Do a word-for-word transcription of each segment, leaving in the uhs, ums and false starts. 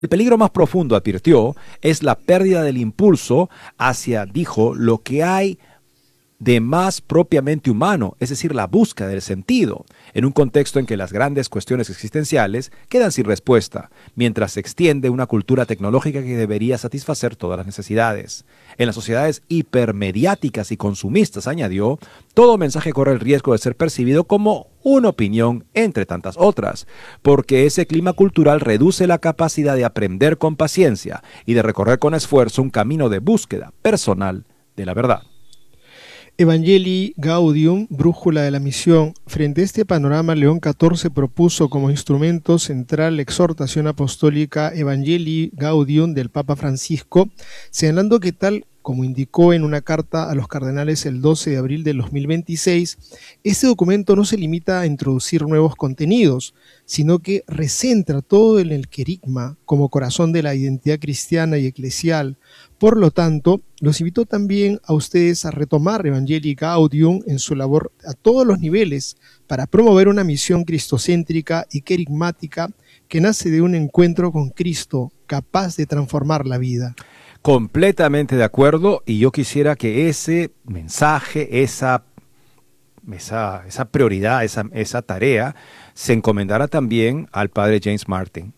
El peligro más profundo, advirtió, es la pérdida del impulso hacia, dijo, lo que hay de más propiamente humano, es decir, la búsqueda del sentido, en un contexto en que las grandes cuestiones existenciales quedan sin respuesta, mientras se extiende una cultura tecnológica que debería satisfacer todas las necesidades. En las sociedades hipermediáticas y consumistas, añadió, todo mensaje corre el riesgo de ser percibido como una opinión entre tantas otras, porque ese clima cultural reduce la capacidad de aprender con paciencia y de recorrer con esfuerzo un camino de búsqueda personal de la verdad. Evangelii Gaudium, brújula de la misión. Frente a este panorama, León catorce propuso como instrumento central la exhortación apostólica Evangelii Gaudium del Papa Francisco, señalando que tal como indicó en una carta a los cardenales el doce de abril del dos mil veintiséis, este documento no se limita a introducir nuevos contenidos, sino que recentra todo en el querigma como corazón de la identidad cristiana y eclesial. Por lo tanto, los invito también a ustedes a retomar Evangelii Gaudium en su labor a todos los niveles para promover una misión cristocéntrica y querigmática que nace de un encuentro con Cristo capaz de transformar la vida. Completamente de acuerdo, y yo quisiera que ese mensaje, esa, esa, esa prioridad, esa, esa tarea, se encomendara también al padre James Martin.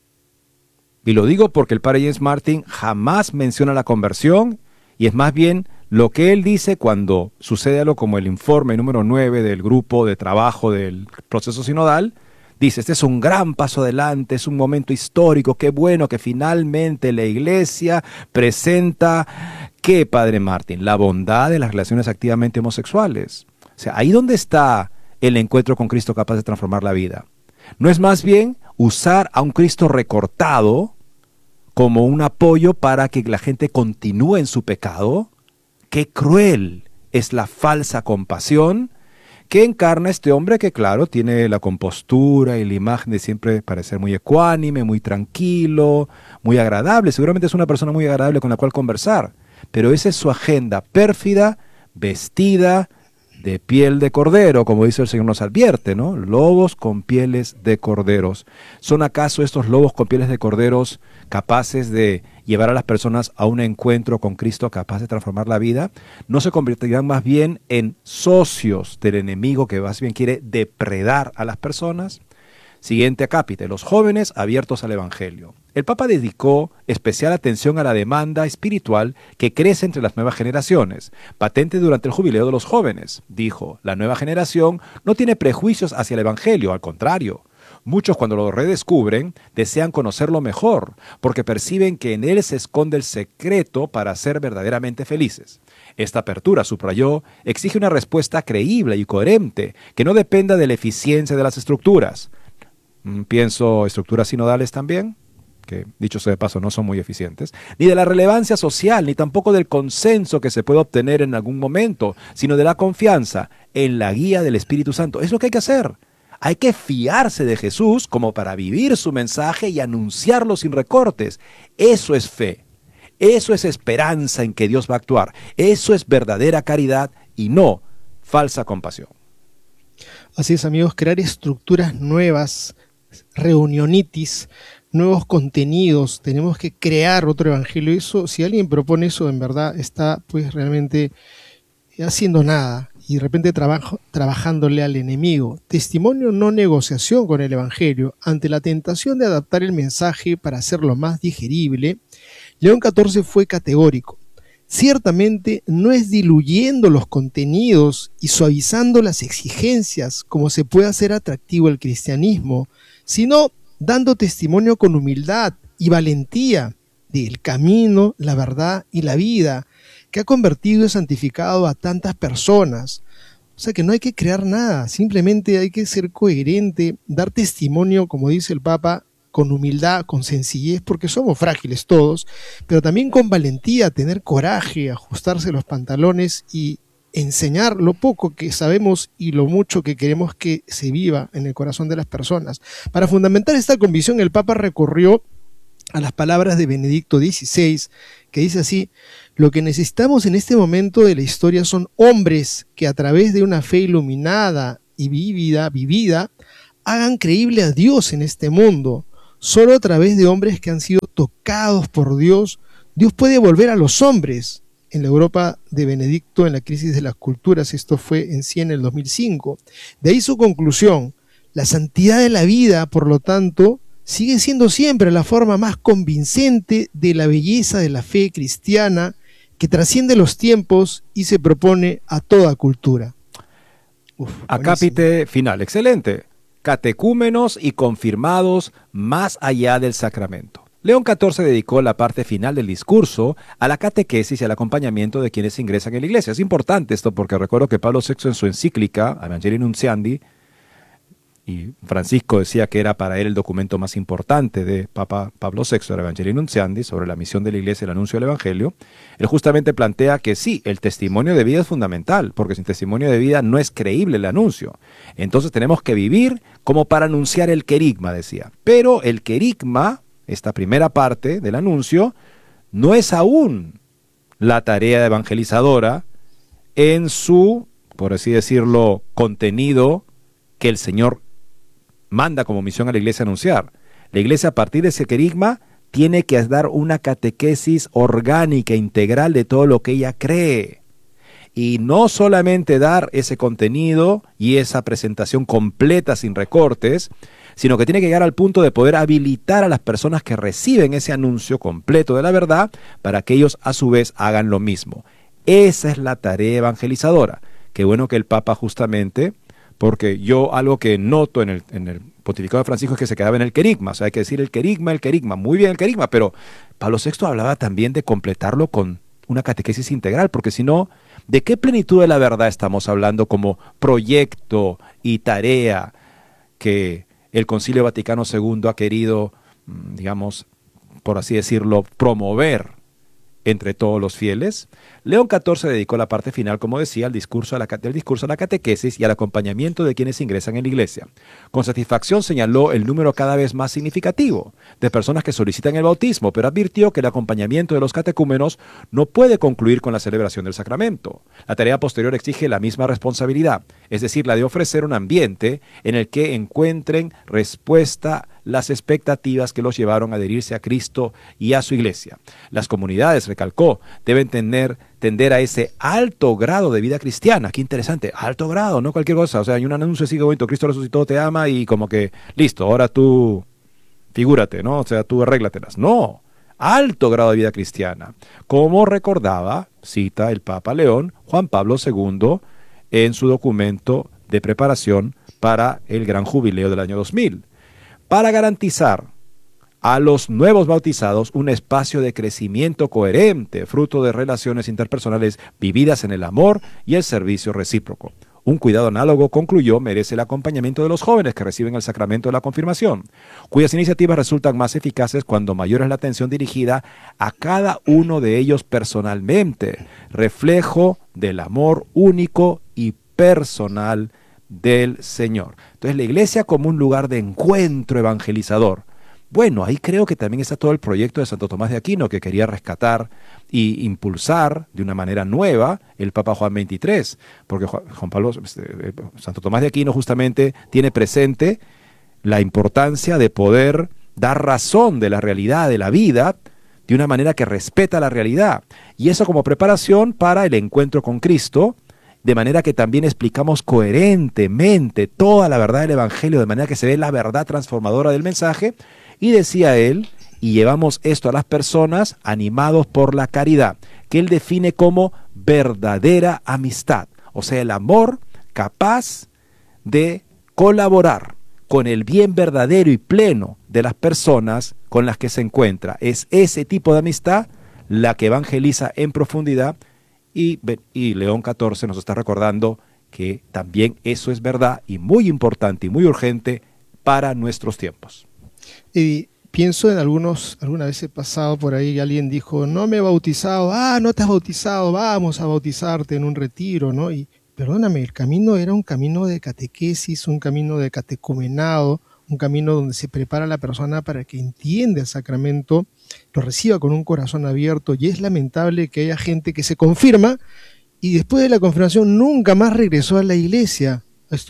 Y lo digo porque el padre James Martin jamás menciona la conversión, y es más bien lo que él dice cuando sucede algo como el informe número nueve del grupo de trabajo del proceso sinodal. Dice, este es un gran paso adelante, es un momento histórico, qué bueno que finalmente la Iglesia presenta, ¿qué, padre Martín? La bondad de las relaciones activamente homosexuales. O sea, ahí donde está el encuentro con Cristo capaz de transformar la vida. ¿No es más bien usar a un Cristo recortado como un apoyo para que la gente continúe en su pecado? ¡Qué cruel es la falsa compasión que encarna este hombre que, claro, tiene la compostura y la imagen de siempre parecer muy ecuánime, muy tranquilo, muy agradable? Seguramente es una persona muy agradable con la cual conversar, pero esa es su agenda pérfida, vestida de piel de cordero, como dice el Señor, nos advierte, ¿no? Lobos con pieles de corderos. ¿Son acaso estos lobos con pieles de corderos capaces de llevar a las personas a un encuentro con Cristo capaz de transformar la vida? ¿No se convertirán más bien en socios del enemigo que más bien quiere depredar a las personas? Siguiente acápite, los jóvenes abiertos al Evangelio. El Papa dedicó especial atención a la demanda espiritual que crece entre las nuevas generaciones, patente durante el jubileo de los jóvenes. Dijo, la nueva generación no tiene prejuicios hacia el Evangelio, al contrario. Muchos, cuando lo redescubren, desean conocerlo mejor, porque perciben que en él se esconde el secreto para ser verdaderamente felices. Esta apertura, subrayó, exige una respuesta creíble y coherente, que no dependa de la eficiencia de las estructuras. Pienso estructuras sinodales también, que dicho sea de paso no son muy eficientes, ni de la relevancia social, ni tampoco del consenso que se puede obtener en algún momento, sino de la confianza en la guía del Espíritu Santo. Es lo que hay que hacer. Hay que fiarse de Jesús como para vivir su mensaje y anunciarlo sin recortes. Eso es fe. Eso es esperanza en que Dios va a actuar. Eso es verdadera caridad y no falsa compasión. Así es, amigos, crear estructuras nuevas, reunionitis, nuevos contenidos. Tenemos que crear otro evangelio. Eso, si alguien propone eso, en verdad está pues realmente haciendo nada y de repente trabajo, trabajándole al enemigo. Testimonio, no negociación con el evangelio. Ante la tentación de adaptar el mensaje para hacerlo más digerible, León catorce fue categórico. Ciertamente no es diluyendo los contenidos y suavizando las exigencias como se puede hacer atractivo el cristianismo, sino dando testimonio con humildad y valentía del camino, la verdad y la vida que ha convertido y santificado a tantas personas. O sea que no hay que crear nada, simplemente hay que ser coherente, dar testimonio, como dice el Papa, con humildad, con sencillez, porque somos frágiles todos, pero también con valentía, tener coraje, ajustarse los pantalones y enseñar lo poco que sabemos y lo mucho que queremos que se viva en el corazón de las personas. Para fundamentar esta convicción, el Papa recurrió a las palabras de Benedicto dieciséis, que dice así: lo que necesitamos en este momento de la historia son hombres que a través de una fe iluminada y vívida, vivida, hagan creíble a Dios en este mundo. Solo a través de hombres que han sido tocados por Dios, Dios puede volver a los hombres. En la Europa de Benedicto, en la crisis de las culturas, esto fue en sí en el dos mil cinco. De ahí su conclusión: la santidad de la vida, por lo tanto, sigue siendo siempre la forma más convincente de la belleza de la fe cristiana, que trasciende los tiempos y se propone a toda cultura. Uf, Acápite final, excelente. Catecúmenos y confirmados más allá del sacramento. León catorce dedicó la parte final del discurso a la catequesis y al acompañamiento de quienes ingresan en la iglesia. Es importante esto porque recuerdo que Pablo sexto en su encíclica, Evangelii Nuntiandi, y Francisco decía que era para él el documento más importante de Papa Pablo sexto, el Evangelii Nuntiandi, sobre la misión de la iglesia y el anuncio del evangelio. Él justamente plantea que sí, el testimonio de vida es fundamental, porque sin testimonio de vida no es creíble el anuncio. Entonces tenemos que vivir como para anunciar el querigma, decía. Pero el querigma, esta primera parte del anuncio, no es aún la tarea evangelizadora en su, por así decirlo, contenido que el Señor manda como misión a la iglesia anunciar. La iglesia, a partir de ese querigma, tiene que dar una catequesis orgánica, integral de todo lo que ella cree. Y no solamente dar ese contenido y esa presentación completa sin recortes, sino que tiene que llegar al punto de poder habilitar a las personas que reciben ese anuncio completo de la verdad para que ellos a su vez hagan lo mismo. Esa es la tarea evangelizadora. Qué bueno que el Papa justamente, porque yo algo que noto en el, en el pontificado de Francisco es que se quedaba en el querigma, o sea, hay que decir el querigma, el querigma, muy bien el querigma, pero Pablo sexto hablaba también de completarlo con una catequesis integral, porque si no, ¿de qué plenitud de la verdad estamos hablando como proyecto y tarea que el Concilio Vaticano segundo ha querido, digamos, por así decirlo, promover entre todos los fieles? León catorce dedicó la parte final, como decía, al discurso a la, del discurso a la catequesis y al acompañamiento de quienes ingresan en la iglesia. Con satisfacción señaló el número cada vez más significativo de personas que solicitan el bautismo, pero advirtió que el acompañamiento de los catecúmenos no puede concluir con la celebración del sacramento. La tarea posterior exige la misma responsabilidad, es decir, la de ofrecer un ambiente en el que encuentren respuesta las expectativas que los llevaron a adherirse a Cristo y a su iglesia. Las comunidades, recalcó, deben tener, tender a ese alto grado de vida cristiana. Qué interesante, alto grado, no cualquier cosa. O sea, hay un anuncio así que bonito, Cristo resucitó, te ama, y como que, listo, ahora tú figúrate, ¿no? O sea, tú arréglatelas. No, alto grado de vida cristiana. Como recordaba, cita el Papa León, Juan Pablo segundo, en su documento de preparación para el gran jubileo del año dos mil. Para garantizar a los nuevos bautizados un espacio de crecimiento coherente, fruto de relaciones interpersonales vividas en el amor y el servicio recíproco. Un cuidado análogo, concluyó, merece el acompañamiento de los jóvenes que reciben el sacramento de la confirmación, cuyas iniciativas resultan más eficaces cuando mayor es la atención dirigida a cada uno de ellos personalmente, reflejo del amor único y personal del Señor. Entonces, la iglesia como un lugar de encuentro evangelizador. Bueno, ahí creo que también está todo el proyecto de Santo Tomás de Aquino, que quería rescatar y impulsar de una manera nueva el Papa Juan veintitrés, porque Juan Pablo, Santo Tomás de Aquino justamente tiene presente la importancia de poder dar razón de la realidad de la vida de una manera que respeta la realidad, y eso como preparación para el encuentro con Cristo, de manera que también explicamos coherentemente toda la verdad del Evangelio, de manera que se ve la verdad transformadora del mensaje. Y decía él, y llevamos esto a las personas animados por la caridad, que él define como verdadera amistad, o sea, el amor capaz de colaborar con el bien verdadero y pleno de las personas con las que se encuentra. Es ese tipo de amistad la que evangeliza en profundidad. Y, y León catorce nos está recordando que también eso es verdad y muy importante y muy urgente para nuestros tiempos. Y pienso en algunos, alguna vez he pasado por ahí y alguien dijo, no me he bautizado, ah, no te has bautizado, vamos a bautizarte en un retiro, ¿no? Y perdóname, el camino era un camino de catequesis, un camino de catecumenado, un camino donde se prepara a la persona para que entienda el sacramento, lo reciba con un corazón abierto, y es lamentable que haya gente que se confirma y después de la confirmación nunca más regresó a la iglesia. Estuvieron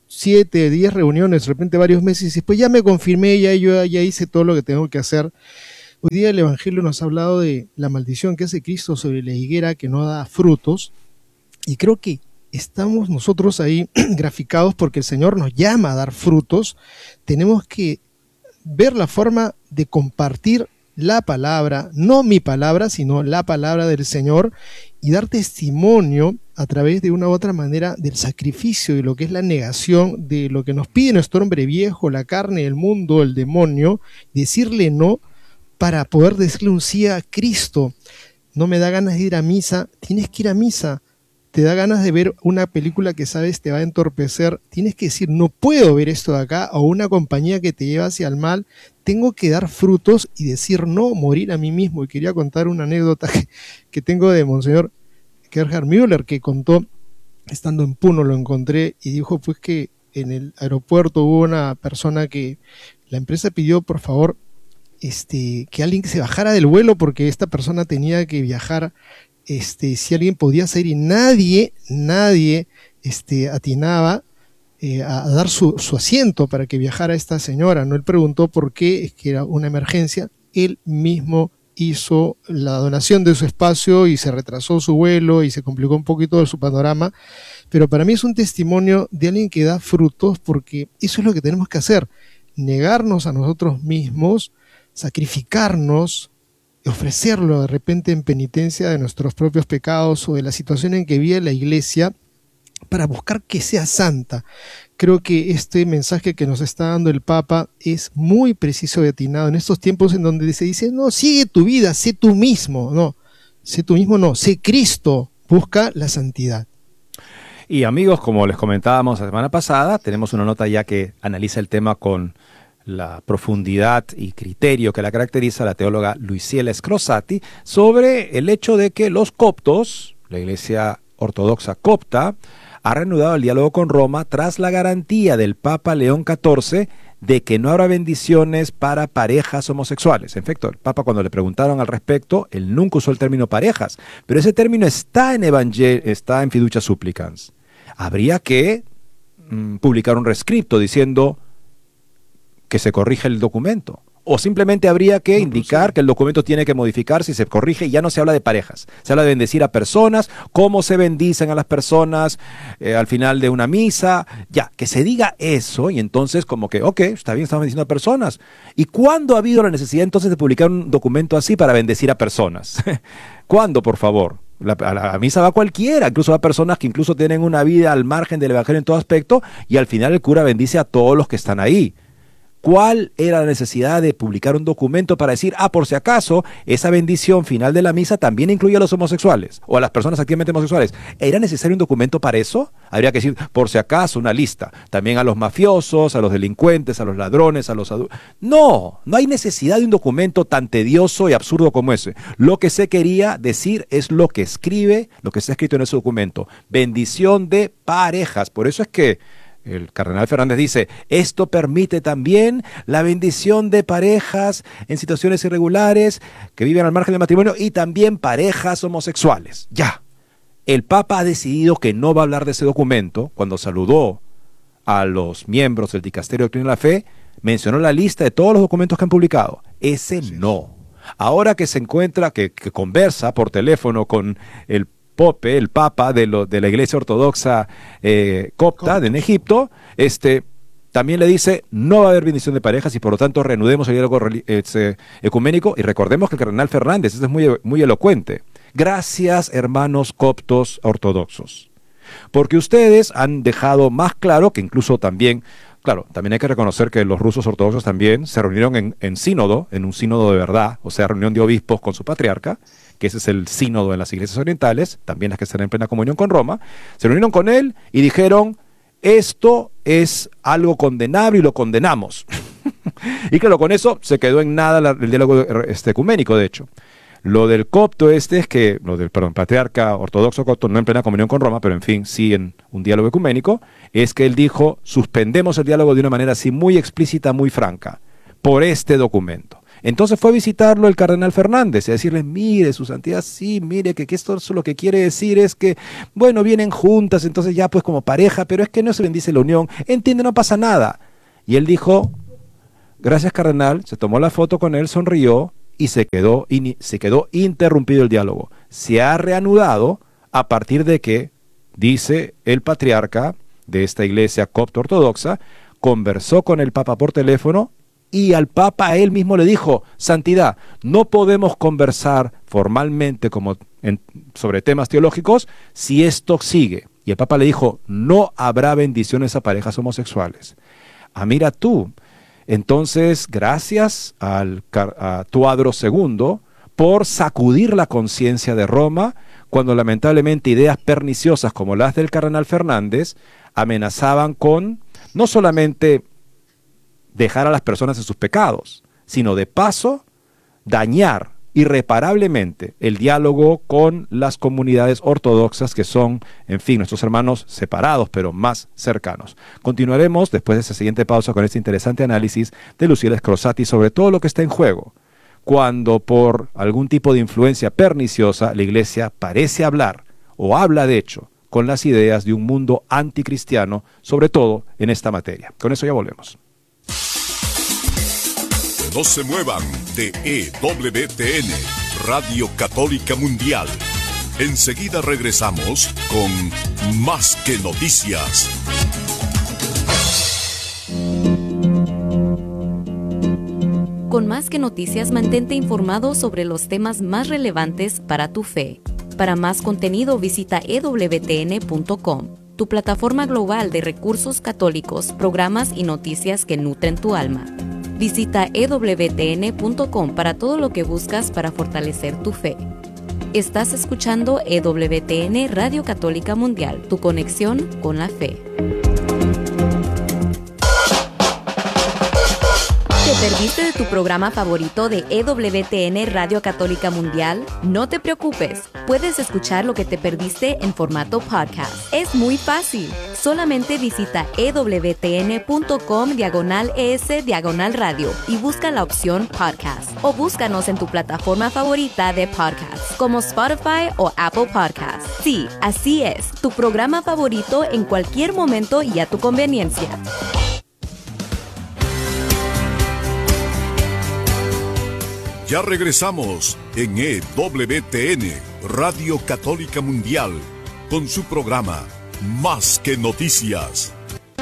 siete, diez reuniones, de repente varios meses, y después ya me confirmé, ya yo ya hice todo lo que tengo que hacer. Hoy día el Evangelio nos ha hablado de la maldición que hace Cristo sobre la higuera que no da frutos, y creo que estamos nosotros ahí graficados porque el Señor nos llama a dar frutos. Tenemos que ver la forma de compartir la palabra, no mi palabra, sino la palabra del Señor, y dar testimonio a través de una u otra manera del sacrificio y lo que es la negación de lo que nos pide nuestro hombre viejo, la carne, el mundo, el demonio, decirle no para poder decirle un sí a Cristo. No me da ganas de ir a misa, tienes que ir a misa. Te da ganas de ver una película que sabes te va a entorpecer, tienes que decir, no puedo ver esto de acá, o una compañía que te lleva hacia el mal, tengo que dar frutos y decir no, morir a mí mismo. Y quería contar una anécdota que, que tengo de Monseñor Gerhard Müller, que contó, estando en Puno lo encontré, y dijo pues que en el aeropuerto hubo una persona que la empresa pidió por favor este, que alguien se bajara del vuelo porque esta persona tenía que viajar. Este, si alguien podía salir, y nadie, nadie este, atinaba eh, a, a dar su, su asiento para que viajara esta señora, ¿no? Él preguntó por qué, es que era una emergencia, él mismo hizo la donación de su espacio y se retrasó su vuelo y se complicó un poquito su panorama, pero para mí es un testimonio de alguien que da frutos, porque eso es lo que tenemos que hacer, negarnos a nosotros mismos, sacrificarnos, ofrecerlo de repente en penitencia de nuestros propios pecados o de la situación en que vive la iglesia para buscar que sea santa. Creo que este mensaje que nos está dando el Papa es muy preciso y atinado en estos tiempos en donde se dice, no, sigue tu vida, sé tú mismo, no, sé tú mismo, no, sé Cristo, busca la santidad. Y amigos, como les comentábamos la semana pasada, tenemos una nota ya que analiza el tema con la profundidad y criterio que la caracteriza, la teóloga Luisiela Scrosati, sobre el hecho de que los coptos, la iglesia ortodoxa copta, ha reanudado el diálogo con Roma tras la garantía del Papa León catorce de que no habrá bendiciones para parejas homosexuales. En efecto, el Papa, cuando le preguntaron al respecto, él nunca usó el término parejas, pero ese término está en Evangel- está en Fiducia Supplicans. Habría que mm, publicar un rescripto diciendo que se corrija el documento, o simplemente habría que no, indicar no sé. que el documento tiene que modificarse y se corrige, y ya no se habla de parejas, se habla de bendecir a personas, cómo se bendicen a las personas eh, al final de una misa, ya, que se diga eso, y entonces como que, ok, está bien, estamos bendiciendo a personas. ¿Y cuándo ha habido la necesidad entonces de publicar un documento así para bendecir a personas? ¿Cuándo, por favor? La, a la a misa va cualquiera, incluso va personas que incluso tienen una vida al margen del evangelio en todo aspecto, y al final el cura bendice a todos los que están ahí. ¿Cuál era la necesidad de publicar un documento para decir, ah, por si acaso, esa bendición final de la misa también incluye a los homosexuales o a las personas activamente homosexuales? ¿Era necesario un documento para eso? Habría que decir, por si acaso, una lista. También a los mafiosos, a los delincuentes, a los ladrones, a los adultos. No, no hay necesidad de un documento tan tedioso y absurdo como ese. Lo que se quería decir es lo que escribe, lo que está escrito en ese documento. Bendición de parejas. Por eso es que el cardenal Fernández dice, esto permite también la bendición de parejas en situaciones irregulares que viven al margen del matrimonio y también parejas homosexuales. Ya, el Papa ha decidido que no va a hablar de ese documento. Cuando saludó a los miembros del Dicasterio de Doctrina de la Fe, mencionó la lista de todos los documentos que han publicado. Ese no. Ahora que se encuentra, que, que conversa por teléfono con el Pope, el Papa de, lo, de la Iglesia Ortodoxa eh, copta de, en Egipto, este, también le dice, no va a haber bendición de parejas y por lo tanto reanudemos el diálogo eh, ecuménico. Y recordemos que el cardenal Fernández, eso es muy, muy elocuente. Gracias, hermanos coptos ortodoxos, porque ustedes han dejado más claro que incluso también, claro, también hay que reconocer que los rusos ortodoxos también se reunieron en, en sínodo, en un sínodo de verdad, o sea, reunión de obispos con su patriarca, que ese es el sínodo en las iglesias orientales, también las que están en plena comunión con Roma, se reunieron con él y dijeron, esto es algo condenable y lo condenamos. Y claro, con eso se quedó en nada la, el diálogo este, ecuménico, de hecho. Lo del copto este es que, lo del, perdón, patriarca ortodoxo copto, no en plena comunión con Roma, pero en fin, sí en un diálogo ecuménico, es que él dijo, suspendemos el diálogo de una manera así muy explícita, muy franca, por este documento. Entonces fue a visitarlo el cardenal Fernández y a decirle, mire, su santidad, sí, mire, que, que esto lo que quiere decir es que, bueno, vienen juntas, entonces ya pues como pareja, pero es que no se bendice la unión, entiende, no pasa nada. Y él dijo, gracias cardenal, se tomó la foto con él, sonrió y se quedó, in, se quedó interrumpido el diálogo. Se ha reanudado a partir de que, dice el patriarca de esta iglesia copta ortodoxa, conversó con el Papa por teléfono y al Papa él mismo le dijo, santidad, no podemos conversar formalmente como en, sobre temas teológicos si esto sigue. Y el Papa le dijo, no habrá bendiciones a parejas homosexuales. Ah, mira tú. Entonces, gracias al a Tuadro segundo por sacudir la conciencia de Roma cuando lamentablemente ideas perniciosas como las del cardenal Fernández amenazaban con no solamente dejar a las personas en sus pecados, sino de paso dañar irreparablemente el diálogo con las comunidades ortodoxas que son, en fin, nuestros hermanos separados pero más cercanos. Continuaremos después de esa siguiente pausa con este interesante análisis de Lucila Scrosati sobre todo lo que está en juego cuando por algún tipo de influencia perniciosa la Iglesia parece hablar o habla de hecho con las ideas de un mundo anticristiano, sobre todo en esta materia. Con eso ya volvemos. No se muevan de E W T N, Radio Católica Mundial. Enseguida regresamos con Más que Noticias. Con Más que Noticias, mantente informado sobre los temas más relevantes para tu fe. Para más contenido visita e w t n punto com, tu plataforma global de recursos católicos, programas y noticias que nutren tu alma. Visita e w t n punto com para todo lo que buscas para fortalecer tu fe. Estás escuchando E W T N Radio Católica Mundial, tu conexión con la fe. ¿Te perdiste de tu programa favorito de E W T N Radio Católica Mundial? No te preocupes, puedes escuchar lo que te perdiste en formato podcast. Es muy fácil, solamente visita e w t n punto com diagonal es diagonal radio y busca la opción podcast. O búscanos en tu plataforma favorita de podcast, como Spotify o Apple Podcasts. Sí, así es, tu programa favorito en cualquier momento y a tu conveniencia. Ya regresamos en E W T N, Radio Católica Mundial, con su programa Más que Noticias.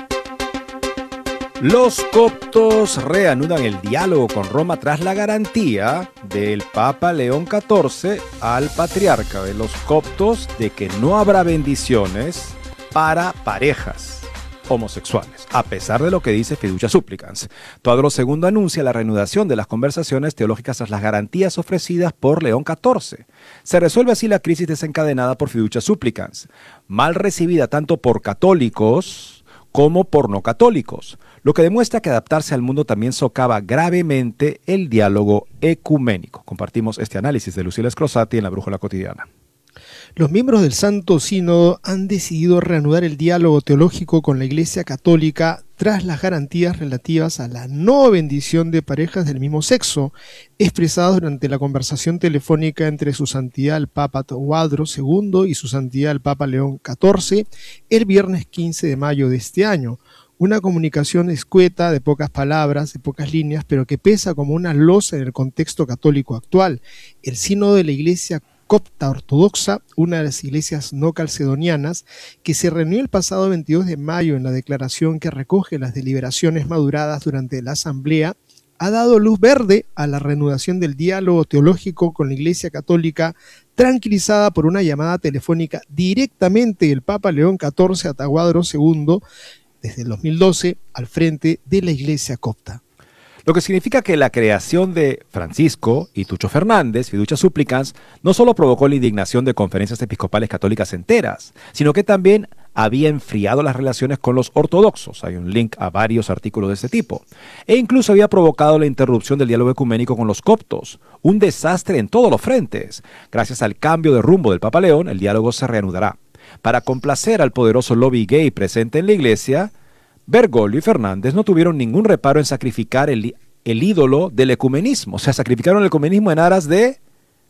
Los coptos reanudan el diálogo con Roma tras la garantía del Papa León catorce al patriarca de los coptos de que no habrá bendiciones para parejas homosexuales, a pesar de lo que dice Fiducia Supplicans. Tuadro segundo anuncia la reanudación de las conversaciones teológicas tras las garantías ofrecidas por León catorce. Se resuelve así la crisis desencadenada por Fiducia Supplicans, mal recibida tanto por católicos como por no católicos, lo que demuestra que adaptarse al mundo también socava gravemente el diálogo ecuménico. Compartimos este análisis de Lucila Scrosati en La Brújula Cotidiana. Los miembros del Santo Sínodo han decidido reanudar el diálogo teológico con la Iglesia Católica tras las garantías relativas a la no bendición de parejas del mismo sexo, expresadas durante la conversación telefónica entre su santidad el Papa Tuadro segundo y su santidad el Papa León catorce el viernes quince de mayo de este año. Una comunicación escueta, de pocas palabras, de pocas líneas, pero que pesa como una losa en el contexto católico actual. El Sínodo de la Iglesia Copta Ortodoxa, una de las iglesias no calcedonianas, que se reunió el pasado veintidós de mayo en la declaración que recoge las deliberaciones maduradas durante la asamblea, ha dado luz verde a la reanudación del diálogo teológico con la Iglesia Católica, tranquilizada por una llamada telefónica directamente del Papa León catorce a Tuadro segundo desde el dos mil doce al frente de la Iglesia Copta. Lo que significa que la creación de Francisco y Tucho Fernández, Fiducia Supplicans, no solo provocó la indignación de conferencias episcopales católicas enteras, sino que también había enfriado las relaciones con los ortodoxos. Hay un link a varios artículos de este tipo. E incluso había provocado la interrupción del diálogo ecuménico con los coptos. Un desastre en todos los frentes. Gracias al cambio de rumbo del Papa León, el diálogo se reanudará. Para complacer al poderoso lobby gay presente en la iglesia, Bergoglio y Fernández no tuvieron ningún reparo en sacrificar el, el ídolo del ecumenismo. O sea, sacrificaron el ecumenismo en aras de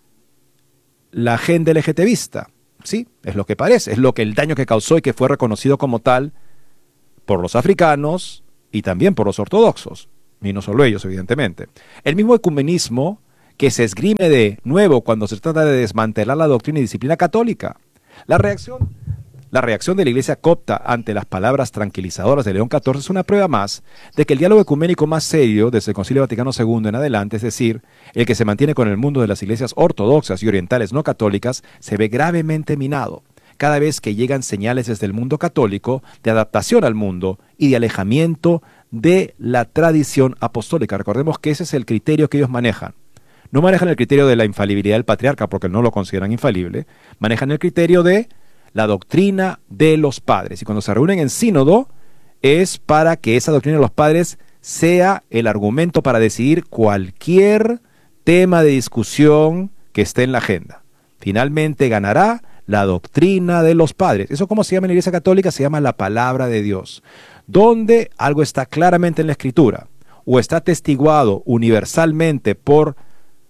la agenda LGTBista. Sí, es lo que parece, es lo que el daño que causó y que fue reconocido como tal por los africanos y también por los ortodoxos, y no solo ellos, evidentemente. El mismo ecumenismo que se esgrime de nuevo cuando se trata de desmantelar la doctrina y disciplina católica. La reacción, la reacción de la Iglesia copta ante las palabras tranquilizadoras de León catorce es una prueba más de que el diálogo ecuménico más serio desde el Concilio Vaticano segundo en adelante, es decir, el que se mantiene con el mundo de las iglesias ortodoxas y orientales no católicas, se ve gravemente minado cada vez que llegan señales desde el mundo católico de adaptación al mundo y de alejamiento de la tradición apostólica. Recordemos que ese es el criterio que ellos manejan. No manejan el criterio de la infalibilidad del patriarca porque no lo consideran infalible, manejan el criterio de la doctrina de los padres. Y cuando se reúnen en sínodo es para que esa doctrina de los padres sea el argumento para decidir cualquier tema de discusión que esté en la agenda. Finalmente ganará la doctrina de los padres. ¿Eso cómo se llama en la Iglesia Católica? Se llama la palabra de Dios. Donde algo está claramente en la Escritura o está atestiguado universalmente por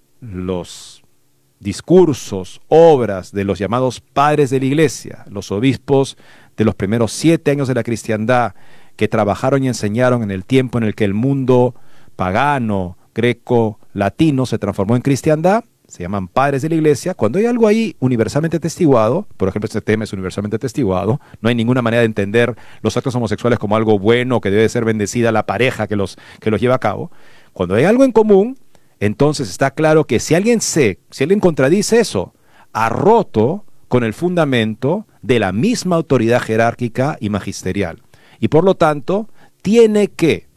los discursos, obras de los llamados padres de la Iglesia, los obispos de los primeros siete años de la cristiandad que trabajaron y enseñaron en el tiempo en el que el mundo pagano, greco, latino se transformó en cristiandad, se llaman padres de la Iglesia. Cuando hay algo ahí universalmente atestiguado, por ejemplo, este tema es universalmente atestiguado, no hay ninguna manera de entender los actos homosexuales como algo bueno, que debe ser bendecida la pareja que los, que los lleva a cabo. Cuando hay algo en común, entonces está claro que si alguien se, si alguien contradice eso, ha roto con el fundamento de la misma autoridad jerárquica y magisterial. Y por lo tanto, tiene que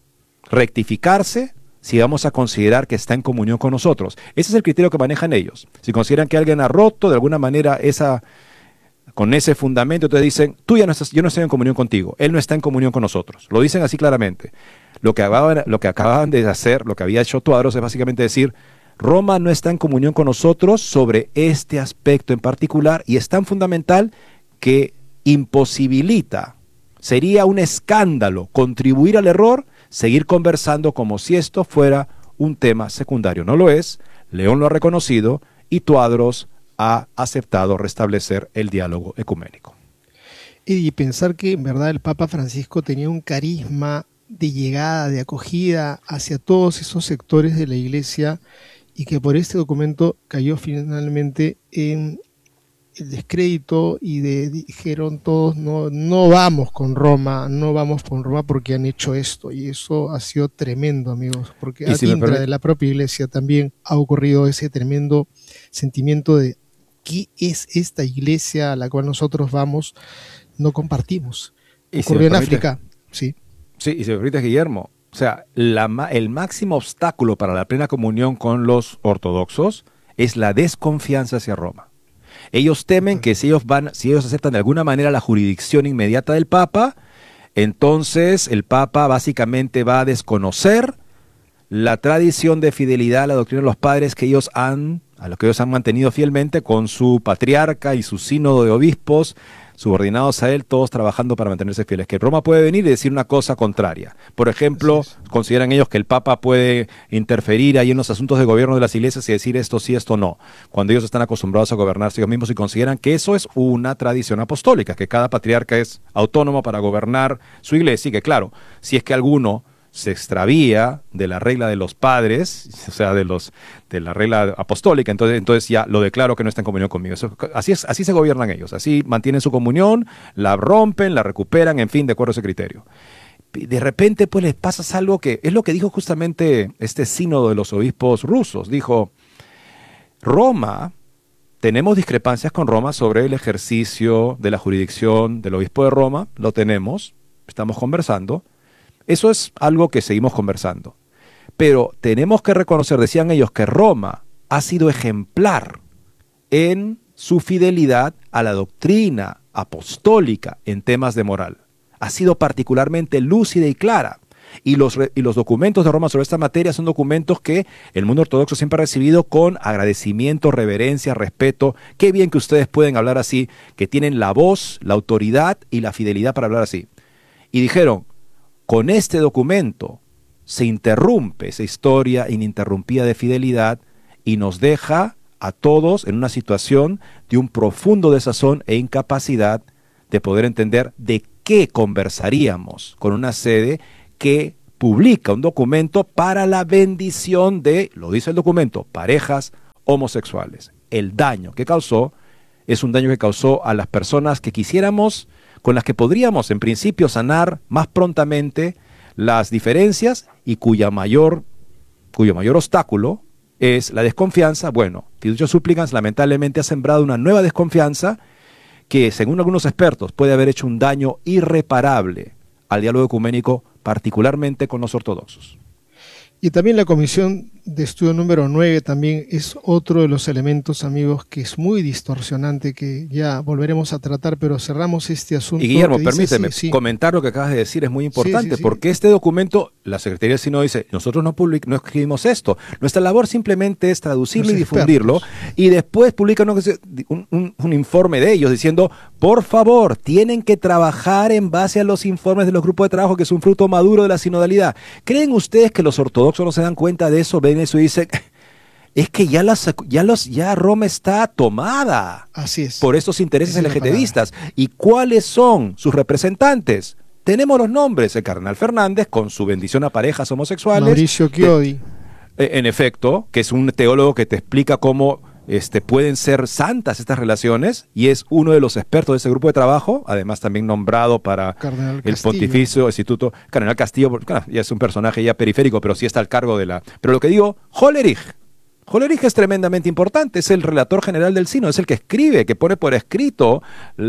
rectificarse si vamos a considerar que está en comunión con nosotros. Ese es el criterio que manejan ellos. Si consideran que alguien ha roto de alguna manera esa, con ese fundamento, entonces dicen, tú ya no estás, yo no estoy en comunión contigo, él no está en comunión con nosotros. Lo dicen así claramente. Lo que acababan, lo que acababan de hacer, lo que había hecho Tuadros es básicamente decir, Roma no está en comunión con nosotros sobre este aspecto en particular y es tan fundamental que imposibilita, sería un escándalo contribuir al error, seguir conversando como si esto fuera un tema secundario. No lo es, León lo ha reconocido y Tuadros ha aceptado restablecer el diálogo ecuménico. Y pensar que en verdad el Papa Francisco tenía un carisma de llegada, de acogida hacia todos esos sectores de la Iglesia y que por este documento cayó finalmente en el descrédito y de, dijeron todos no, no vamos con Roma, no vamos con Roma porque han hecho esto, y eso ha sido tremendo, amigos, porque a si tintra de la propia Iglesia también ha ocurrido ese tremendo sentimiento de ¿qué es esta Iglesia a la cual nosotros vamos? No compartimos. Y si ocurrió en permite, África, sí. Sí, y si me permites, Guillermo, o sea, la, el máximo obstáculo para la plena comunión con los ortodoxos es la desconfianza hacia Roma. Ellos temen que si ellos van, si ellos aceptan de alguna manera la jurisdicción inmediata del Papa, entonces el Papa básicamente va a desconocer la tradición de fidelidad a la doctrina de los padres que ellos han, a lo que ellos han mantenido fielmente con su patriarca y su sínodo de obispos, subordinados a él, todos trabajando para mantenerse fieles. Que Roma puede venir y decir una cosa contraria. Por ejemplo, consideran ellos que el Papa puede interferir ahí en los asuntos de gobierno de las iglesias y decir esto sí, esto no, cuando ellos están acostumbrados a gobernarse ellos mismos y consideran que eso es una tradición apostólica, que cada patriarca es autónomo para gobernar su iglesia y que claro, si es que alguno se extravía de la regla de los padres, o sea, de los de la regla apostólica, entonces, entonces ya lo declaro que no está en comunión conmigo. Eso, así, es, así se gobiernan ellos, así mantienen su comunión, la rompen, la recuperan, en fin, de acuerdo a ese criterio. De repente, pues les pasa algo que es lo que dijo justamente este sínodo de los obispos rusos. Dijo, Roma, tenemos discrepancias con Roma sobre el ejercicio de la jurisdicción del obispo de Roma, lo tenemos, estamos conversando. Eso es algo que seguimos conversando. Pero tenemos que reconocer, decían ellos, que Roma ha sido ejemplar en su fidelidad a la doctrina apostólica en temas de moral. Ha sido particularmente lúcida y clara. Y los, y los documentos de Roma sobre esta materia son documentos que el mundo ortodoxo siempre ha recibido con agradecimiento, reverencia, respeto. Qué bien que ustedes pueden hablar así, que tienen la voz, la autoridad y la fidelidad para hablar así. Y dijeron, con este documento se interrumpe esa historia ininterrumpida de fidelidad y nos deja a todos en una situación de un profundo desazón e incapacidad de poder entender de qué conversaríamos con una sede que publica un documento para la bendición de, lo dice el documento, parejas homosexuales. El daño que causó es un daño que causó a las personas que quisiéramos, con las que podríamos en principio sanar más prontamente las diferencias y cuya mayor, cuyo mayor obstáculo es la desconfianza. Bueno, Fiducia Supplicans lamentablemente ha sembrado una nueva desconfianza que, según algunos expertos, puede haber hecho un daño irreparable al diálogo ecuménico, particularmente con los ortodoxos. Y también la comisión de estudio número nueve también es otro de los elementos, amigos, que es muy distorsionante, que ya volveremos a tratar, pero cerramos este asunto. Y Guillermo, dice, permíteme, sí, sí. comentar lo que acabas de decir es muy importante, Sí, sí, sí. porque este documento, la Secretaría del Sínodo dice, nosotros no, public no escribimos esto, nuestra labor simplemente es traducirlo Los y difundirlo, expertos. y después publican un, un, un informe de ellos diciendo, por favor, tienen que trabajar en base a los informes de los grupos de trabajo, que es un fruto maduro de la sinodalidad. ¿Creen ustedes que los ortodoxos no se dan cuenta de eso? Ven eso y dicen, es que ya, las, ya, los, ya Roma está tomada Así es. por estos intereses Esa es la LGTBistas. ¿Y cuáles son sus representantes? Tenemos los nombres: el cardenal Fernández, con su bendición a parejas homosexuales. Mauricio Chiodi. Eh, en efecto, que es un teólogo que te explica cómo este, pueden ser santas estas relaciones, y es uno de los expertos de ese grupo de trabajo, además también nombrado para Cardenal el Castillo. Pontificio Instituto. Cardenal Castillo, porque, ah, ya es un personaje ya periférico, pero sí está al cargo de la... Pero lo que digo, Hollerich. Hollerich es tremendamente importante, es el relator general del sínodo, es el que escribe, que pone por escrito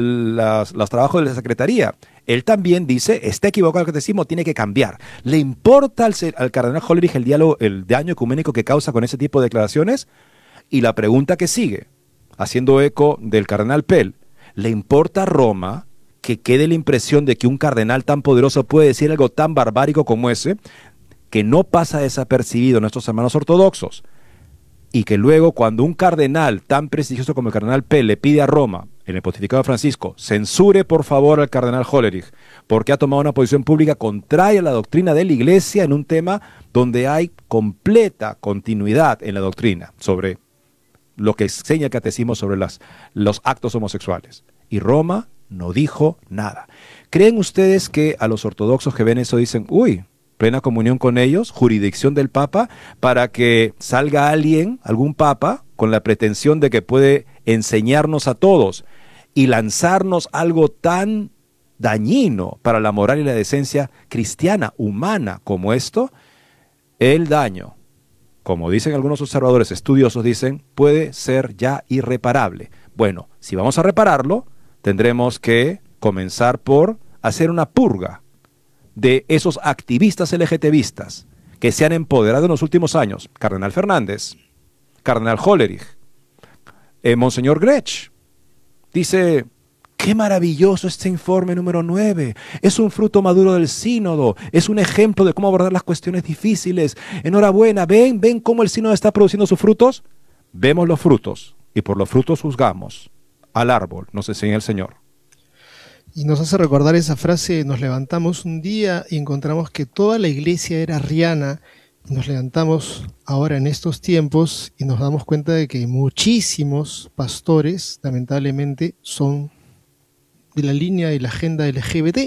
las, los trabajos de la Secretaría. Él también dice, está equivocado el catecismo, tiene que cambiar. ¿Le importa al, al cardenal Hollerich el diálogo, el daño ecuménico que causa con ese tipo de declaraciones? Y la pregunta que sigue, haciendo eco del cardenal Pell, ¿le importa a Roma que quede la impresión de que un cardenal tan poderoso puede decir algo tan barbárico como ese, que no pasa desapercibido a nuestros hermanos ortodoxos? Y que luego, cuando un cardenal tan prestigioso como el cardenal Pell le pide a Roma, en el pontificado de Francisco, censure por favor al cardenal Hollerich, porque ha tomado una posición pública contraria a la doctrina de la Iglesia en un tema donde hay completa continuidad en la doctrina sobre lo que enseña el catecismo sobre las, los actos homosexuales. Y Roma no dijo nada. ¿Creen ustedes que a los ortodoxos que ven eso dicen, uy, plena comunión con ellos, jurisdicción del Papa, para que salga alguien, algún Papa, con la pretensión de que puede enseñarnos a todos y lanzarnos algo tan dañino para la moral y la decencia cristiana, humana, como esto? El daño, como dicen algunos observadores estudiosos, dicen, puede ser ya irreparable. Bueno, si vamos a repararlo, tendremos que comenzar por hacer una purga de esos activistas LGTBistas que se han empoderado en los últimos años. Cardenal Fernández, Cardenal Hollerich, eh, Monseñor Grech. Dice, qué maravilloso este informe número nueve, es un fruto maduro del sínodo, es un ejemplo de cómo abordar las cuestiones difíciles. Enhorabuena, ven, ven cómo el sínodo está produciendo sus frutos. Vemos los frutos y por los frutos juzgamos. Al árbol nos enseña el Señor. Y nos hace recordar esa frase, nos levantamos un día y encontramos que toda la iglesia era arriana, y nos levantamos ahora en estos tiempos y nos damos cuenta de que muchísimos pastores, lamentablemente, son de la línea de la agenda L G B T.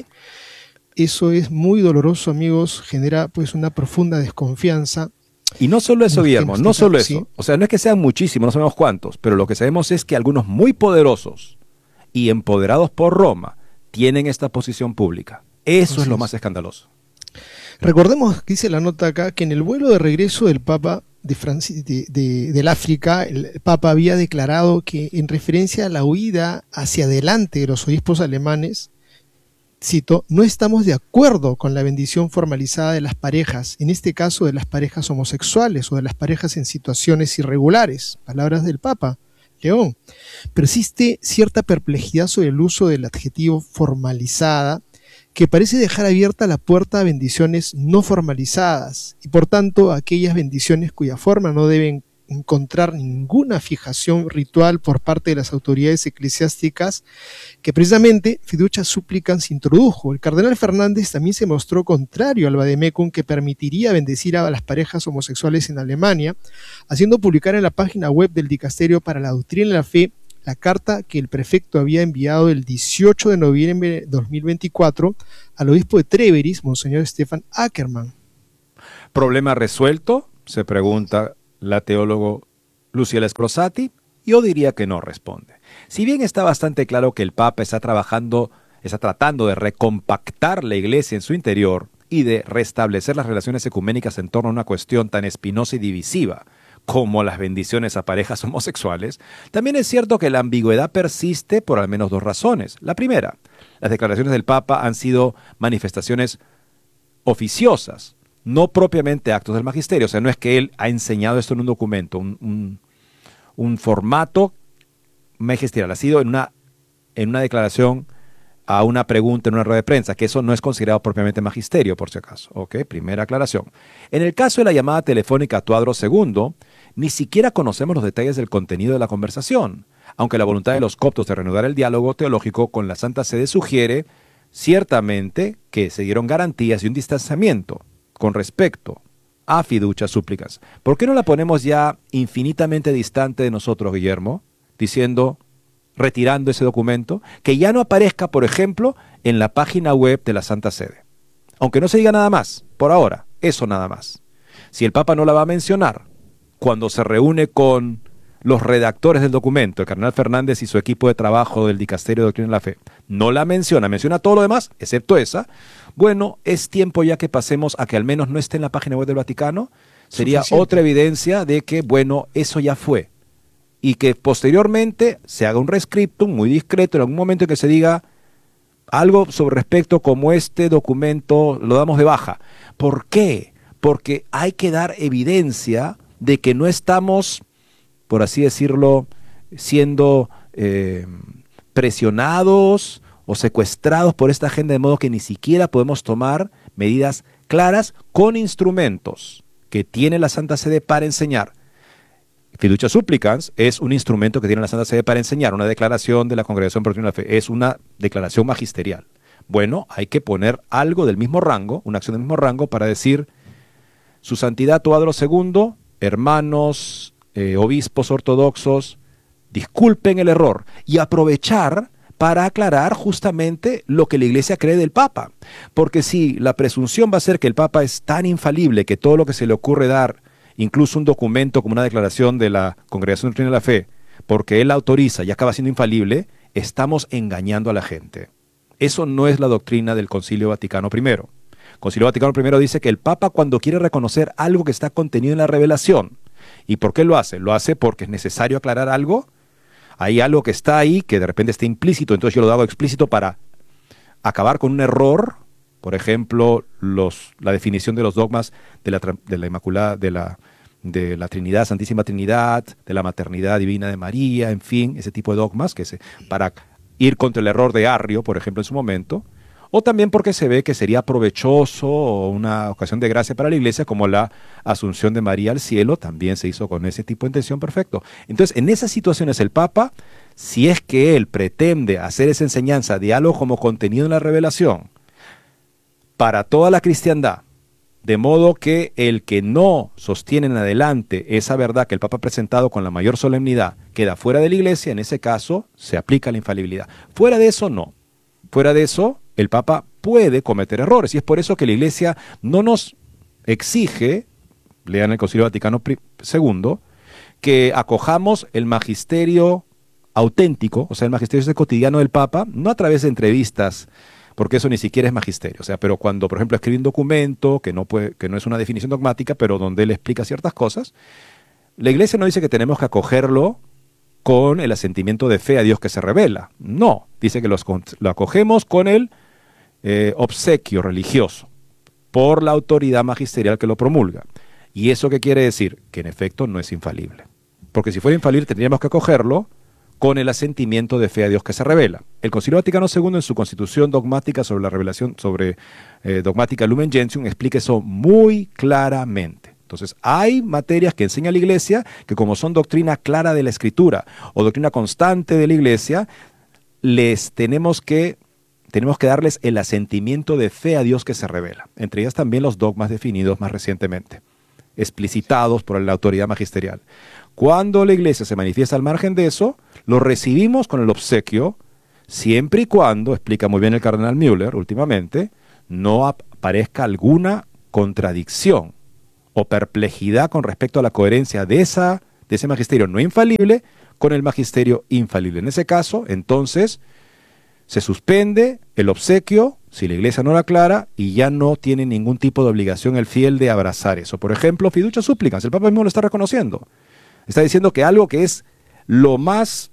Eso es muy doloroso, amigos, genera pues una profunda desconfianza. Y no solo eso, Guillermo, no solo eso. Sí. O sea, no es que sean muchísimos, no sabemos cuántos, pero lo que sabemos es que algunos muy poderosos y empoderados por Roma tienen esta posición pública. Eso Así es lo es. más escandaloso. Recordemos, dice la nota acá, que en el vuelo de regreso del Papa de Franci- de, de, del África, el Papa había declarado que en referencia a la huida hacia adelante de los obispos alemanes, cito, no estamos de acuerdo con la bendición formalizada de las parejas, en este caso de las parejas homosexuales o de las parejas en situaciones irregulares, palabras del Papa León. Persiste cierta perplejidad sobre el uso del adjetivo formalizada, que parece dejar abierta la puerta a bendiciones no formalizadas y por tanto a aquellas bendiciones cuya forma no deben encontrar ninguna fijación ritual por parte de las autoridades eclesiásticas que precisamente Fiducia Supplicans introdujo. El cardenal Fernández también se mostró contrario al vademecum que permitiría bendecir a las parejas homosexuales en Alemania, haciendo publicar en la página web del Dicasterio para la Doctrina de la Fe la carta que el prefecto había enviado el dieciocho de noviembre de dos mil veinticuatro al obispo de Treveris, Monseñor Stefan Ackermann. ¿Problema resuelto?, se pregunta la teólogo Luciela Scrosati. Yo diría que no, responde. Si bien está bastante claro que el Papa está trabajando, está tratando de recompactar la Iglesia en su interior y de restablecer las relaciones ecuménicas en torno a una cuestión tan espinosa y divisiva como las bendiciones a parejas homosexuales, también es cierto que la ambigüedad persiste por al menos dos razones. La primera, las declaraciones del Papa han sido manifestaciones oficiosas, no propiamente actos del magisterio. O sea, no es que él ha enseñado esto en un documento, un, un, un formato magisterial. Ha sido en una, en una declaración a una pregunta en una rueda de prensa, que eso no es considerado propiamente magisterio, por si acaso. Ok, primera aclaración. En el caso de la llamada telefónica a Tuadro segundo, ni siquiera conocemos los detalles del contenido de la conversación, aunque la voluntad de los coptos de reanudar el diálogo teológico con la Santa Sede sugiere ciertamente que se dieron garantías y un distanciamiento con respecto a Fiducia Supplicans. ¿Por qué no la ponemos ya infinitamente distante de nosotros, Guillermo? Diciendo, retirando ese documento, que ya no aparezca, por ejemplo, en la página web de la Santa Sede. Aunque no se diga nada más, por ahora, eso nada más. Si el Papa no la va a mencionar cuando se reúne con los redactores del documento, el cardenal Fernández y su equipo de trabajo del Dicasterio de Doctrina de la Fe, no la menciona, menciona todo lo demás, excepto esa, bueno, es tiempo ya que pasemos a que al menos no esté en la página web del Vaticano. Sería Suficiente. Otra evidencia de que, bueno, eso ya fue. Y que posteriormente se haga un rescriptum muy discreto en algún momento en que se diga algo sobre respecto como este documento lo damos de baja. ¿Por qué? Porque hay que dar evidencia de que no estamos, por así decirlo, siendo eh, presionados o secuestrados por esta agenda, de modo que ni siquiera podemos tomar medidas claras con instrumentos que tiene la Santa Sede para enseñar. Fiducia Supplicans es un instrumento que tiene la Santa Sede para enseñar, una declaración de la Congregación por la Doctrina de la Fe, es una declaración magisterial. Bueno, hay que poner algo del mismo rango, una acción del mismo rango para decir, Su Santidad Tuadro segundo, hermanos, eh, obispos ortodoxos, disculpen el error, y aprovechar para aclarar justamente lo que la Iglesia cree del Papa. Porque si la presunción va a ser que el Papa es tan infalible que todo lo que se le ocurre dar, incluso un documento como una declaración de la Congregación de Doctrina de la Fe, porque él la autoriza y acaba siendo infalible, estamos engañando a la gente. Eso no es la doctrina del Concilio Vaticano primero. El Concilio Vaticano primero dice que el Papa, cuando quiere reconocer algo que está contenido en la revelación, ¿y por qué lo hace? Lo hace porque es necesario aclarar algo. Hay algo que está ahí, que de repente está implícito, entonces yo lo hago explícito para acabar con un error. Por ejemplo, los, la definición de los dogmas de la, de la Inmaculada, de la, de la Trinidad, Santísima Trinidad, de la Maternidad Divina de María, en fin, ese tipo de dogmas, que se, para ir contra el error de Arrio, por ejemplo, en su momento. O también porque se ve que sería provechoso o una ocasión de gracia para la Iglesia, como la Asunción de María al cielo, también se hizo con ese tipo de intención, perfecto. Entonces, en esas situaciones el Papa, si es que él pretende hacer esa enseñanza de algo como contenido en la revelación para toda la cristiandad, de modo que el que no sostiene en adelante esa verdad que el Papa ha presentado con la mayor solemnidad queda fuera de la Iglesia, en ese caso se aplica la infalibilidad. Fuera de eso, no. Fuera de eso, el Papa puede cometer errores, y es por eso que la Iglesia no nos exige, lean el Concilio Vaticano segundo, que acojamos el magisterio auténtico, o sea, el magisterio cotidiano del Papa, no a través de entrevistas, porque eso ni siquiera es magisterio. O sea, pero cuando, por ejemplo, escribe un documento que no, puede, que no es una definición dogmática, pero donde él explica ciertas cosas, la Iglesia no dice que tenemos que acogerlo con el asentimiento de fe a Dios que se revela. No, dice que los, lo acogemos con el eh, obsequio religioso por la autoridad magisterial que lo promulga. ¿Y eso qué quiere decir? Que en efecto no es infalible. Porque si fuera infalible tendríamos que acogerlo con el asentimiento de fe a Dios que se revela. El Concilio Vaticano segundo, en su Constitución dogmática sobre la revelación, sobre eh, dogmática Lumen Gentium, explica eso muy claramente. Entonces, hay materias que enseña la Iglesia que, como son doctrina clara de la Escritura o doctrina constante de la Iglesia, les tenemos que, tenemos que darles el asentimiento de fe a Dios que se revela. Entre ellas también los dogmas definidos más recientemente, explicitados por la autoridad magisterial. Cuando la Iglesia se manifiesta al margen de eso, lo recibimos con el obsequio, siempre y cuando, explica muy bien el cardenal Müller últimamente, no aparezca alguna contradicción o perplejidad con respecto a la coherencia de, esa, de ese magisterio no infalible con el magisterio infalible. En ese caso, entonces, se suspende el obsequio, si la Iglesia no lo aclara, y ya no tiene ningún tipo de obligación el fiel de abrazar eso. Por ejemplo, fiducia supplicans, el Papa mismo lo está reconociendo. Está diciendo que algo que es lo más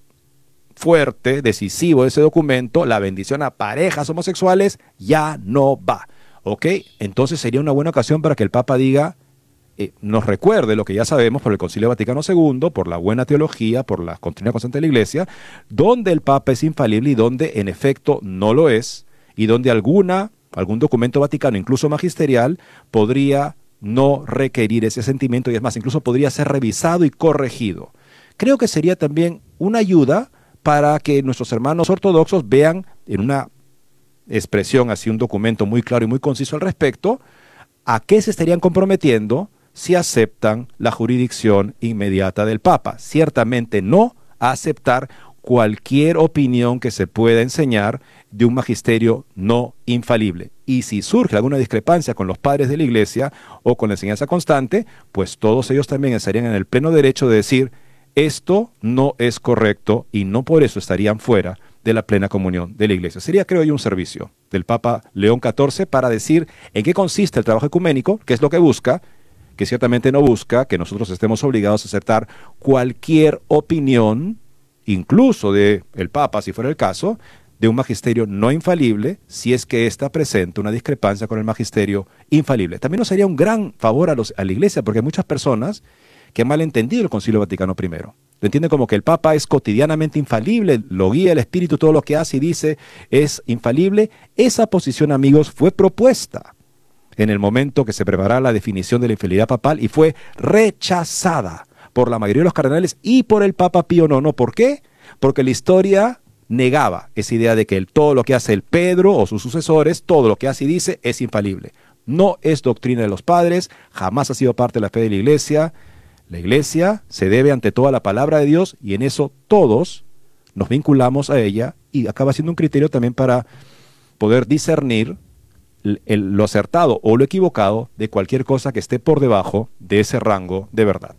fuerte, decisivo de ese documento, la bendición a parejas homosexuales, ya no va. ¿Ok? Entonces sería una buena ocasión para que el Papa diga, Eh, nos recuerde lo que ya sabemos por el Concilio Vaticano segundo, por la buena teología, por la doctrina constante de la Iglesia, donde el Papa es infalible y donde en efecto no lo es, y donde alguna, algún documento vaticano, incluso magisterial, podría no requerir ese sentimiento y es más, incluso podría ser revisado y corregido. Creo que sería también una ayuda para que nuestros hermanos ortodoxos vean en una expresión así, un documento muy claro y muy conciso al respecto, a qué se estarían comprometiendo si aceptan la jurisdicción inmediata del Papa. Ciertamente no a aceptar cualquier opinión que se pueda enseñar de un magisterio no infalible. Y si surge alguna discrepancia con los padres de la Iglesia o con la enseñanza constante, pues todos ellos también estarían en el pleno derecho de decir, esto no es correcto y no por eso estarían fuera de la plena comunión de la Iglesia. Sería, creo yo, un servicio del Papa León catorce para decir en qué consiste el trabajo ecuménico, qué es lo que busca, que ciertamente no busca que nosotros estemos obligados a aceptar cualquier opinión, incluso del Papa, si fuera el caso, de un magisterio no infalible, si es que ésta presenta una discrepancia con el magisterio infalible. También nos sería un gran favor a, los, a la Iglesia, porque hay muchas personas que han malentendido el Concilio Vaticano primero. Lo entienden como que el Papa es cotidianamente infalible, lo guía el Espíritu, todo lo que hace y dice es infalible. Esa posición, amigos, fue propuesta en el momento que se preparaba la definición de la infalibilidad papal y fue rechazada por la mayoría de los cardenales y por el Papa Pío noveno. ¿Por qué? Porque la historia negaba esa idea de que el, todo lo que hace el Pedro o sus sucesores, todo lo que hace y dice es infalible. No es doctrina de los padres, jamás ha sido parte de la fe de la Iglesia. La Iglesia se debe ante todo a la palabra de Dios y en eso todos nos vinculamos a ella y acaba siendo un criterio también para poder discernir el, el, lo acertado o lo equivocado de cualquier cosa que esté por debajo de ese rango de verdad.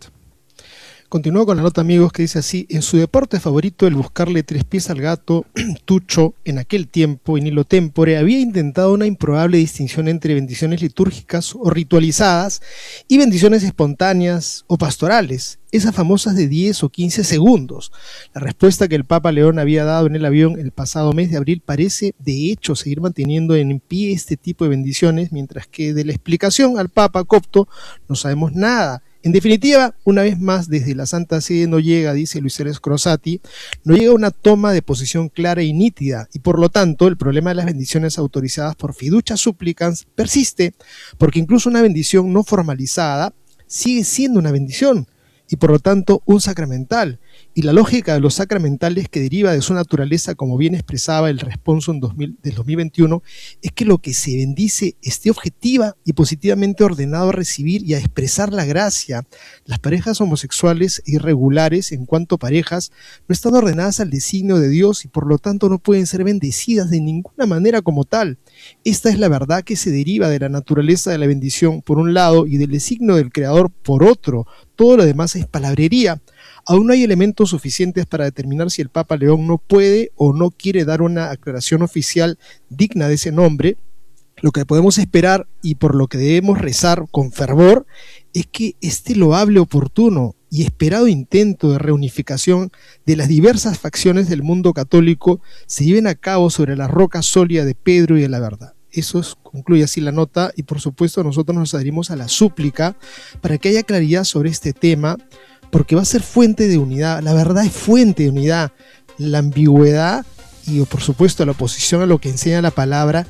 Continúo con la nota, amigos, que dice así: en su deporte favorito, el buscarle tres pies al gato, Tucho, en aquel tiempo, en hilo tempore, había intentado una improbable distinción entre bendiciones litúrgicas o ritualizadas y bendiciones espontáneas o pastorales, esas famosas de diez o quince segundos. La respuesta que el Papa León había dado en el avión el pasado mes de abril parece, de hecho, seguir manteniendo en pie este tipo de bendiciones, mientras que de la explicación al Papa copto no sabemos nada. En definitiva, una vez más, desde la Santa Sede no llega, dice Luis Ceres Crosati, no llega una toma de posición clara y nítida, y por lo tanto el problema de las bendiciones autorizadas por fiducia supplicans persiste, porque incluso una bendición no formalizada sigue siendo una bendición, y por lo tanto un sacramental, y la lógica de los sacramentales que deriva de su naturaleza, como bien expresaba el Responsum del dos mil veintiuno, es que lo que se bendice esté objetiva y positivamente ordenado a recibir y a expresar la gracia. Las parejas homosexuales e irregulares, en cuanto parejas, no están ordenadas al designio de Dios y por lo tanto no pueden ser bendecidas de ninguna manera como tal. Esta es la verdad que se deriva de la naturaleza de la bendición por un lado y del designio del Creador por otro. Todo lo demás es palabrería. Aún no hay elementos suficientes para determinar si el Papa León no puede o no quiere dar una aclaración oficial digna de ese nombre. Lo que podemos esperar y por lo que debemos rezar con fervor es que este loable, oportuno y esperado intento de reunificación de las diversas facciones del mundo católico se lleven a cabo sobre la roca sólida de Pedro y de la verdad. Eso es, concluye así la nota, y por supuesto nosotros nos adherimos a la súplica para que haya claridad sobre este tema, porque va a ser fuente de unidad. La verdad es fuente de unidad. La ambigüedad y por supuesto la oposición a lo que enseña la palabra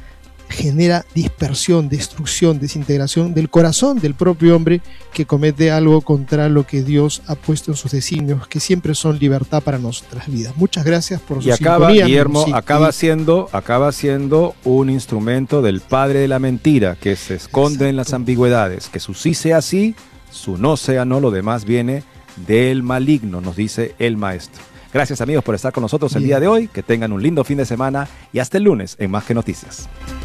genera dispersión, destrucción, desintegración del corazón del propio hombre que comete algo contra lo que Dios ha puesto en sus designios, que siempre son libertad para nuestras vidas. Muchas gracias por su Y acaba, sintonía, Guillermo, sí, acaba y- siendo, acaba siendo un instrumento del padre de la mentira, que se esconde en las Exacto. ambigüedades, que su sí sea sí, su no sea no, lo demás viene del maligno, nos dice el maestro. Gracias amigos por estar con nosotros el Bien. día de hoy, que tengan un lindo fin de semana y hasta el lunes en Más que Noticias.